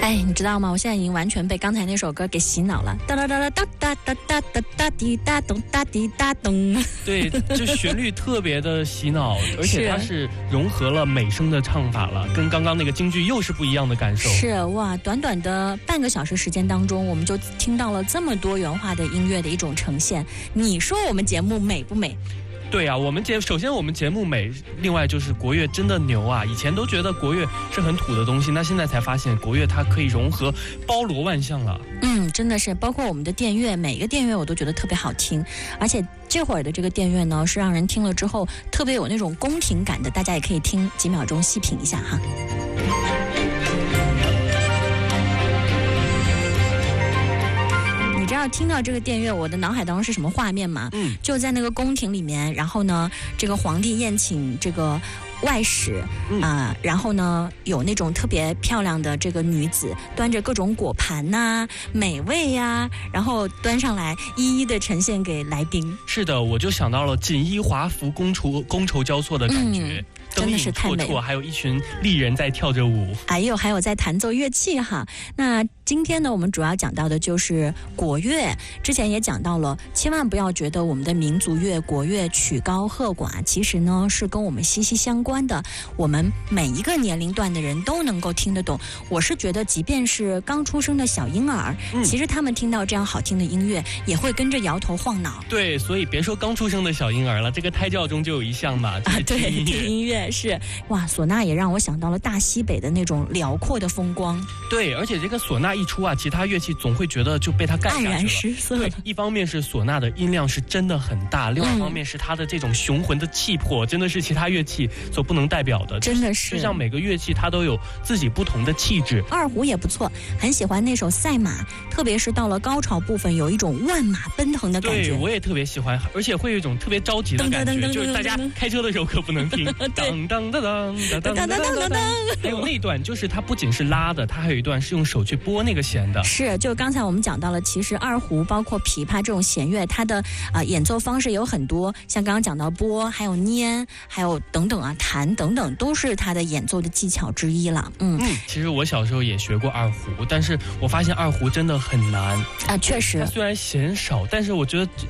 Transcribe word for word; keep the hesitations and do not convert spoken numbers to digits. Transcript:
哎，你知道吗？我现在已经完全被刚才那首歌给洗脑了，哒哒哒哒哒哒哒哒哒滴哒咚哒滴哒咚。 对，就旋律特别的洗脑，而且它是融合了美声的唱法了，跟刚刚那个京剧又是不一样的感受。 是哇，短短的半个小时时间当中，我们就听到了这么多元化的音乐的一种呈现。你说我们节目美不美？ 对啊，我们节首先我们节目美，另外就是国乐真的牛啊！以前都觉得国乐是很土的东西，那现在才发现国乐它可以融合包罗万象了。 嗯，真的是，包括我们的电乐，每个电乐我都觉得特别好听，而且这会儿的这个电乐呢，是让人听了之后特别有那种宫廷感的，大家也可以听几秒钟细品一下哈。你知道听到这个电乐，我的脑海当中是什么画面吗？ 嗯， 就在那个宫廷里面，然后呢，这个皇帝宴请这个外使啊、 嗯呃，然后呢，有那种特别漂亮的这个女子，端着各种果盘呐、啊、美味呀、啊，然后端上来，一一的呈现给来宾。 是的，我就想到了锦衣华服、觥筹觥筹交错的感觉。嗯， 真的是太美了， 还有一群丽人在跳着舞， 还有还有在弹奏乐器哈。那今天呢，我们主要讲到的就是国乐。之前也讲到了，千万不要觉得我们的民族乐、国乐曲高和寡，其实呢是跟我们息息相关的。我们每一个年龄段的人都能够听得懂。我是觉得，即便是刚出生的小婴儿，嗯、其实他们听到这样好听的音乐，也会跟着摇头晃脑。 对，所以别说刚出生的小婴儿了，这个胎教中就有一项嘛， 啊，对，听音乐。是哇，唢呐也让我想到了大西北的那种辽阔的风光。 对，而且这个唢呐一出啊，其他乐器总会觉得就被它盖下去了，黯然失色。 对，一方面是唢呐的音量是真的很大，另外一方面是它的这种雄浑的气魄，真的是其他乐器所不能代表的。 真的是， 就像每个乐器它都有自己不同的气质。 二胡也不错，很喜欢那首《赛马》，特别是到了高潮部分，有一种万马奔腾的感觉。 对，我也特别喜欢，而且会有一种特别着急的感觉，就是大家开车的时候可不能听。当当当当。当当当当当当，还有那一段就是它不仅是拉的，它还有一段是用手去拨那个弦的。 是，就刚才我们讲到了，其实二胡包括琵琶这种弦乐，它的啊、呃、演奏方式有很多，像刚刚讲到拨，还有拈，还有等等啊弹等等，都是它的演奏的技巧之一了。嗯嗯，其实我小时候也学过二胡，但是我发现二胡真的很难啊，确实。 它虽然弦少，但是我觉得